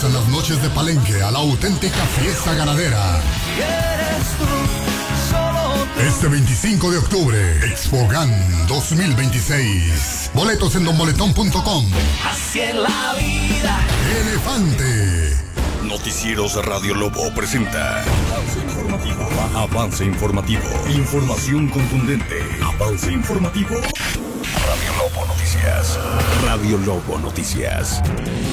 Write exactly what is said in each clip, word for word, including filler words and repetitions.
Bienvenidos en las noches de Palenque a la auténtica fiesta ganadera. Este veinticinco de octubre, ExpoGan dos mil veintiséis. Boletos en don boletón punto com. Así es la vida. Elefante. Noticieros Radio Lobo presenta Avance Informativo. Avance Informativo. Información contundente. Avance Informativo. Radio Lobo Noticias. Radio Lobo Noticias.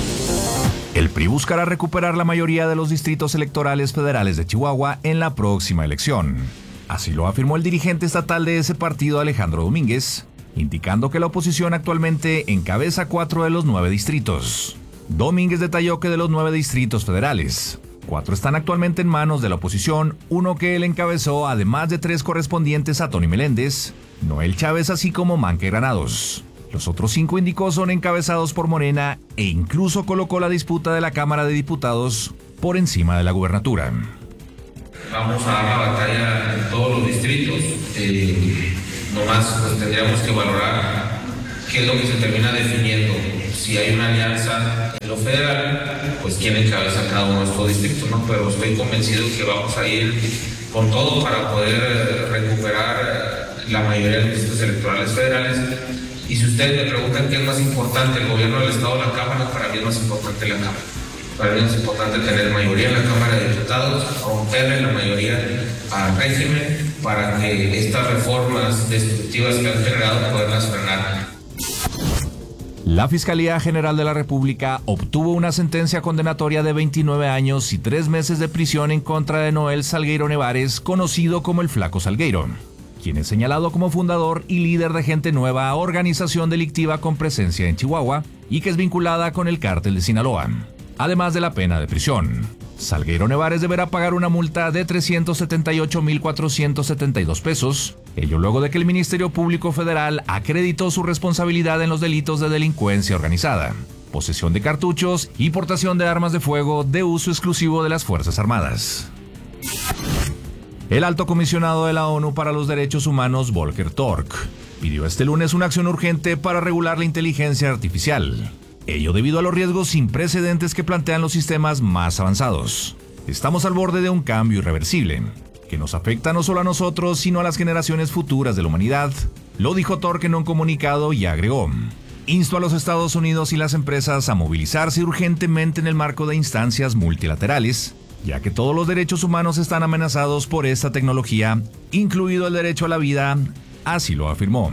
El P R I buscará recuperar la mayoría de los distritos electorales federales de Chihuahua en la próxima elección. Así lo afirmó el dirigente estatal de ese partido, Alejandro Domínguez, indicando que la oposición actualmente encabeza cuatro de los nueve distritos. Domínguez detalló que de los nueve distritos federales, cuatro están actualmente en manos de la oposición, uno que él encabezó, además de tres correspondientes a Tony Meléndez, Noel Chávez, así como Manque Granados. Los otros cinco, indicó, son encabezados por Morena e incluso colocó la disputa de la Cámara de Diputados por encima de la gubernatura. Vamos a dar la batalla en todos los distritos, eh, nomás pues, tendríamos que valorar qué es lo que se termina definiendo. Si hay una alianza en lo federal, pues quién encabeza cada uno de estos distritos, ¿no? Pero estoy convencido que vamos a ir con todo para poder recuperar la mayoría de los distritos electorales federales. Y si ustedes me preguntan qué es más importante, el gobierno del Estado o la Cámara, para mí es más importante la Cámara. Para mí es importante tener mayoría en la Cámara de Diputados, romperle la mayoría al régimen para que estas reformas destructivas que han generado poderlas frenar. La Fiscalía General de la República obtuvo una sentencia condenatoria de veintinueve años y tres meses de prisión en contra de Noel Salgueiro Nevares, conocido como el Flaco Salgueiro, quien es señalado como fundador y líder de Gente Nueva, organización delictiva con presencia en Chihuahua y que es vinculada con el cártel de Sinaloa. Además de la pena de prisión, Salgueiro Nevares deberá pagar una multa de trescientos setenta y ocho mil cuatrocientos setenta y dos pesos, ello luego de que el Ministerio Público Federal acreditó su responsabilidad en los delitos de delincuencia organizada, posesión de cartuchos y portación de armas de fuego de uso exclusivo de las Fuerzas Armadas. El alto comisionado de la ONU para los Derechos Humanos, Volker Turk, pidió este lunes una acción urgente para regular la inteligencia artificial. Ello debido a los riesgos sin precedentes que plantean los sistemas más avanzados. Estamos al borde de un cambio irreversible, que nos afecta no solo a nosotros, sino a las generaciones futuras de la humanidad, lo dijo Turk en un comunicado y agregó: insto a los Estados Unidos y las empresas a movilizarse urgentemente en el marco de instancias multilaterales, ya que todos los derechos humanos están amenazados por esta tecnología, incluido el derecho a la vida, así lo afirmó.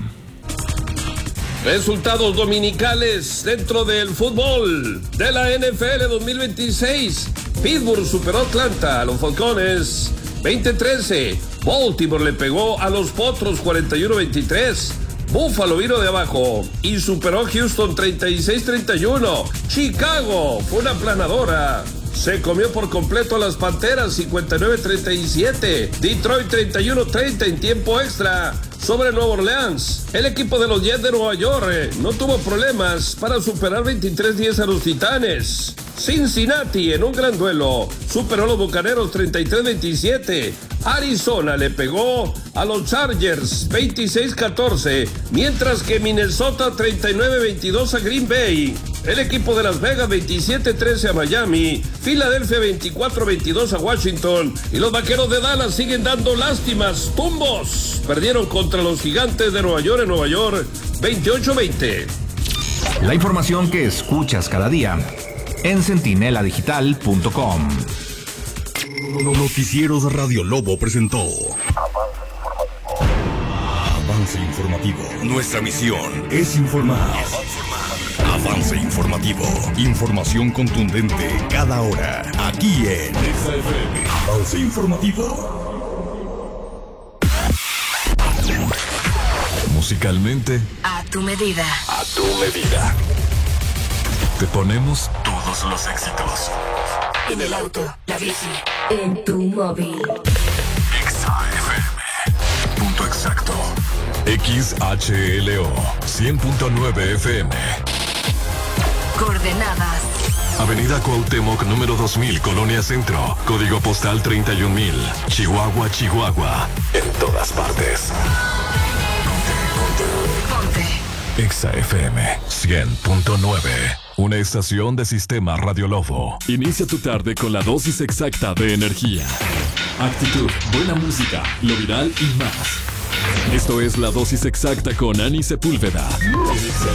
Resultados dominicales dentro del fútbol de la N F L dos mil veintiséis. Pittsburgh superó a Atlanta, a los Falcones veinte trece. Baltimore le pegó a los Potros cuarenta y uno veintitrés. Buffalo vino de abajo y superó a Houston treinta y seis treinta y uno. Chicago fue una aplanadora. Se comió por completo a las Panteras cincuenta y nueve treinta y siete. Detroit treinta y uno treinta en tiempo extra sobre Nueva Orleans. El equipo de los Jets de Nueva York eh, no tuvo problemas para superar veintitrés diez a los Titanes. Cincinnati en un gran duelo superó a los Bucaneros treinta y tres veintisiete. Arizona le pegó a los Chargers veintiséis catorce, mientras que Minnesota treinta y nueve veintidós a Green Bay. El equipo de Las Vegas veintisiete trece a Miami, Filadelfia veinticuatro veintidós a Washington y los Vaqueros de Dallas siguen dando lástimas, tumbos. Perdieron contra los Gigantes de Nueva York en Nueva York veintiocho veinte. La información que escuchas cada día en centinela digital punto com. Noticieros Radio Lobo presentó Avance Informativo. Nuestra misión es informar. Avance Informativo. Información contundente cada hora. Aquí en Avance Informativo. Musicalmente, a tu medida. A tu medida. Te ponemos todos los éxitos. En el auto, la bici, en tu móvil. X F M. Punto exacto. X H L O cien punto nueve F M. Coordenadas: Avenida Cuauhtémoc número dos mil, Colonia Centro. Código postal treinta y un mil. Chihuahua, Chihuahua. En todas partes. Ponte, ponte. Exa F M cien punto nueve. Una estación de Sistema Radio Lobo. Inicia tu tarde con la dosis exacta de energía. Actitud, buena música, lo viral y más. Esto es la dosis exacta con Ani Sepúlveda.